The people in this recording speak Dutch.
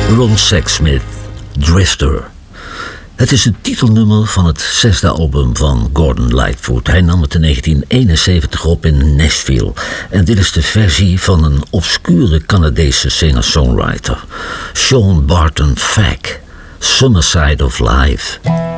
Ron Sexsmith, Drifter. Het is het titelnummer van het 6e album van Gordon Lightfoot. Hij nam het in 1971 op in Nashville. En dit is de versie van een obscure Canadese singer-songwriter. Sean Barton Fack, Summerside of Life.